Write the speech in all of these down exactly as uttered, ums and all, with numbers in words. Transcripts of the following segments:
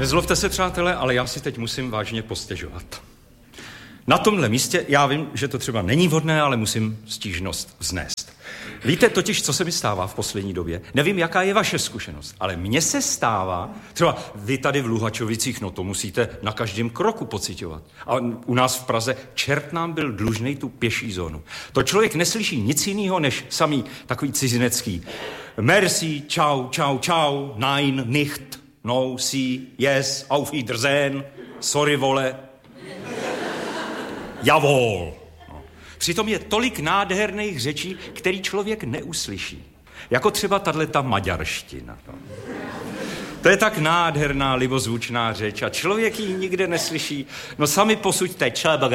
Nezlobte se, přátelé, ale já si teď musím vážně postěžovat. Na tomhle místě, já vím, že to třeba není vhodné, ale musím stížnost vznést. Víte totiž, co se mi stává v poslední době? Nevím, jaká je vaše zkušenost, ale mně se stává, třeba vy tady v Luhačovicích, no to musíte na každém kroku pociťovat. A u nás v Praze čert nám byl dlužnej tu pěší zónu. To člověk neslyší nic jiného, než samý takový cizinecký. Merci, čau, čau, čau, nein, nicht, no, see, yes, auf Wiedersehen, sorry, vole, javol. Přitom je tolik nádherných řečí, který člověk neuslyší. Jako třeba tato maďarština. No. To je tak nádherná, libozvučná řeč a člověk ji nikde neslyší. No sami posuďte.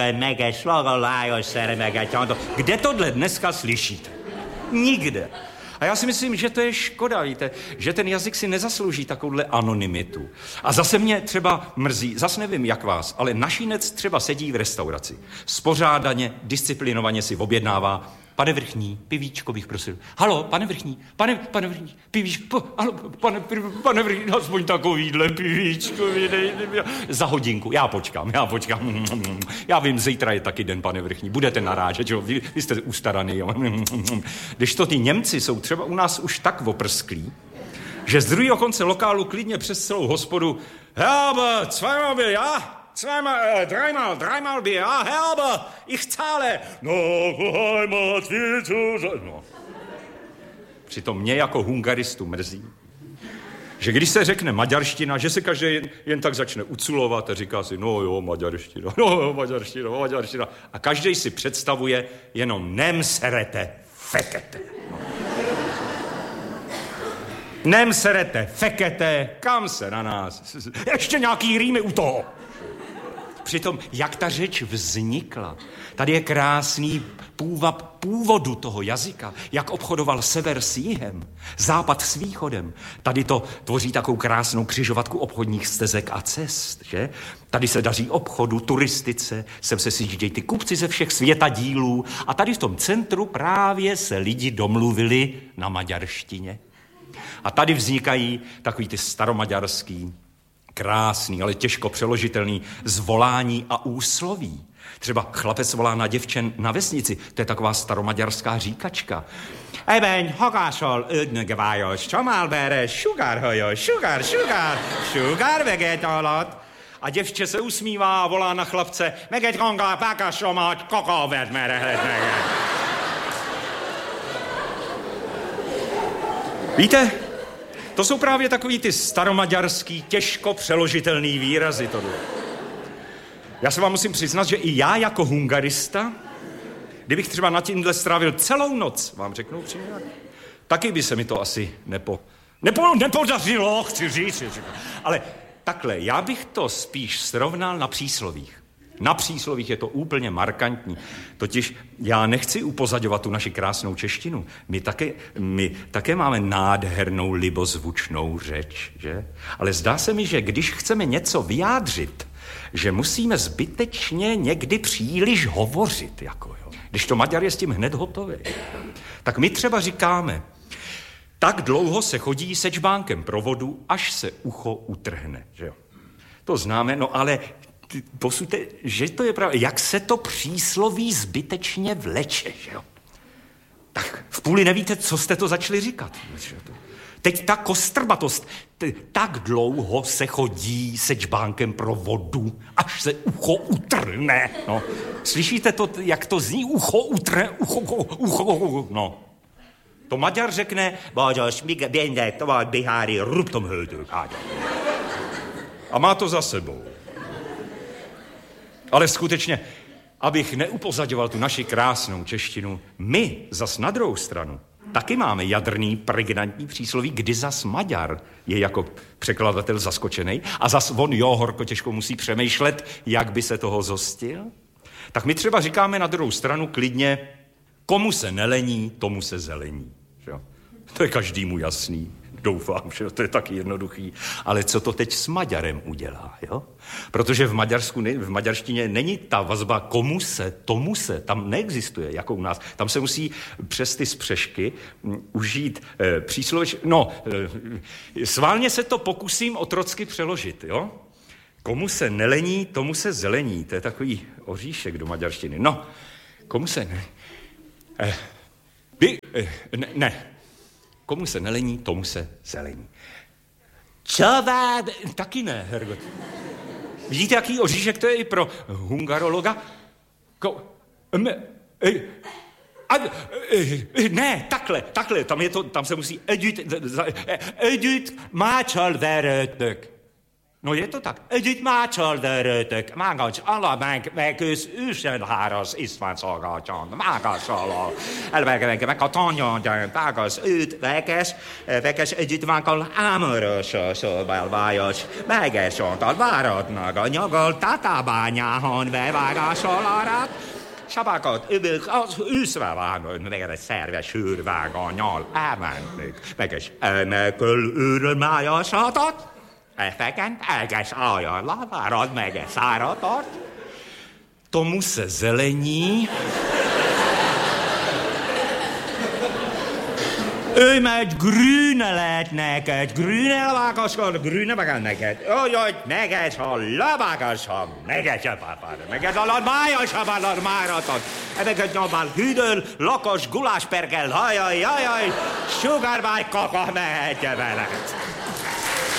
Kde tohle dneska slyšíte? Nikde. A já si myslím, že to je škoda, víte, že ten jazyk si nezaslouží takovouhle anonymitu. A zase mě třeba mrzí, zase nevím jak vás, ale našinec třeba sedí v restauraci. Spořádaně, disciplinovaně si objednává. Pane Vrchní, pivíčko bych prosil. Halo, pane Vrchní, pane, pane Vrchní, pivíčko, halo, pane, pane Vrchní, aspoň takovýhle pivíčko, vydejte, za hodinku, já počkám, já počkám. Já vím, zítra je taky den, pane Vrchní, budete narážet, jo, vy, vy jste ustaraný, jo. Když to ty Němci jsou třeba u nás už tak oprsklí, že z druhého konce lokálu klidně přes celou hospodu, Herbe, zweimal Bier, ja? Zweimal, äh, dreimal, dreimal Bier, ja, Herbe, ich zahle. No, Heimat, no. Přitom mě jako hungaristu mrzí, že když se řekne maďarština, že se každý jen, jen tak začne uculovat a říká si, no jo, maďarština, no jo, maďarština, maďarština. A každý si představuje jenom nem serete, fekete. No. Nem serete, fekete, kam se na nás. Ještě nějaký rýmy u toho. Přitom, jak ta řeč vznikla. Tady je krásný půvab původu toho jazyka, jak obchodoval sever s jihem, západ s východem. Tady to tvoří takovou krásnou křižovatku obchodních stezek a cest, že? Tady se daří obchodu, turistice, sem se sjíždějí ty kupci ze všech světadílů a tady v tom centru právě se lidi domluvili na maďarštině. A tady vznikají takový ty staromaďarský, krásný, ale těžko přeložitelný zvolání a úsloví. Třeba chlapec volá na děvčen na vesnici, to je taková staromaďarská říkačka. Eben, hagásol, ödnögevájos, csamálbere, sugar hajos, sugar, sugar, sugar veget alatt. A děvče se usmívá a volá na chlapce, meget rongá, pákasomat, kakáved merehet meget. Víte, to jsou právě takový ty staromaďarský, těžko přeložitelný výrazy tohle. Já se vám musím přiznat, že i já jako hungarista, kdybych třeba na tímhle strávil celou noc, vám řeknu upřímně, taky by se mi to asi nepo, nepo, nepodařilo, chci říct. Ale takhle, já bych to spíš srovnal na příslovích. Na příslovích je to úplně markantní. Totiž já nechci upozaďovat tu naši krásnou češtinu. My také, my také máme nádhernou libozvučnou řeč, že? Ale zdá se mi, že když chceme něco vyjádřit, že musíme zbytečně někdy příliš hovořit, jako jo. Když to Maďar je s tím hned hotový. Tak my třeba říkáme, tak dlouho se chodí sečbánkem provodu, až se ucho utrhne, že jo. To známe, no ale posuďte, že to je pravda. Jak se to přísloví zbytečně vleče, že jo? Tak v půli nevíte, co jste to začali říkat. Teď ta kostrbatost. T- tak dlouho se chodí sečbánkem pro vodu, až se ucho utrhne. No. Slyšíte to, jak to zní? Ucho utrhne, ucho, ucho, ucho, no. To Maďar řekne, a má to za sebou. Ale skutečně, abych neupozaďoval tu naši krásnou češtinu, my zas na druhou stranu taky máme jadrný, pregnantní přísloví, kdy zas Maďar je jako překladatel zaskočený a zas on jo, horko těžko musí přemýšlet, jak by se toho zhostil. Tak my třeba říkáme na druhou stranu klidně, komu se nelení, tomu se zelení. Že? To je každému jasný. Doufám, že to je taky jednoduchý. Ale co to teď s Maďarem udělá, jo? Protože v Maďarsku, v maďarštině není ta vazba komu se, tomu se, tam neexistuje, jako u nás. Tam se musí přes ty spřešky užít eh, přísloveč... No, eh, sválně se to pokusím otrocky přeložit, jo? Komu se nelení, tomu se zelení. To je takový oříšek do maďarštiny. No, komu se... Ne, eh, vy, eh, ne, ne. Komu se nelení, tomu se zelení. Čová... Taky ne, Hergot. Vidíte, jaký oříšek to je i pro hungarologa? Ko... M, e, a, e, ne, takhle, takhle, tam, je to, tam se musí... Egypt, egypt mácsal verőtök. No je to tak. Együtt mácsal verőtök. Mágacs, ala meg, meg ősz ősen háras iszván szolgálcsán. Mágas ala. Elvege meg a tanya, tágas őt, veges, veges együtt mágal ámörös, szóval vájas. Meges ontal váratnak a nyagal tatabányáhon bevágásol arat. Sabákat, övök, az őszve vágod, meg egy szerves hűrváganyal elmennék. Meges elmekül őröl májasatat. Efekent elges ajánla, várad meg egy száratot. Tomu se zelení. Ő megy grüne lehet neked, grüne vágasson, grüne vágasson neked. Jaj, neked, ha levágasson, neked se pápára, neked alad májas, ha alad máratot. Ezeket nyomál hűdöl, lakos, guláspergel, hajaj, jajaj, sugárbáj, kaka, mehetje veled.